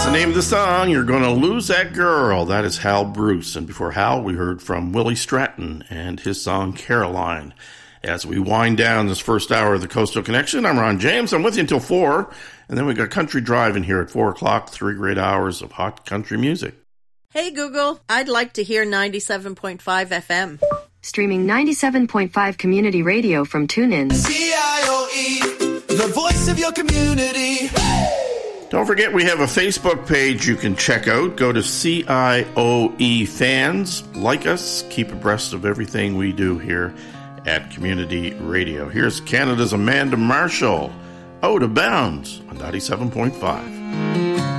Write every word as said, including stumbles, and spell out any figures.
Name of the song, You're Gonna Lose That Girl. That is Hal Bruce. And before Hal, we heard from Willie Stratton and his song Caroline. As we wind down this first hour of the Coastal Connection, I'm Ron James. I'm with you until four. And then we got Country Drive in here at four o'clock, three great hours of hot country music. Hey, Google, I'd like to hear ninety-seven point five F M. Streaming ninety-seven point five Community Radio from TuneIn. C I O E, the voice of your community. Don't forget, we have a Facebook page you can check out. Go to C I O E Fans. Like us. Keep abreast of everything we do here at Community Radio. Here's Canada's Amanda Marshall, Out of Bounds on ninety-seven point five.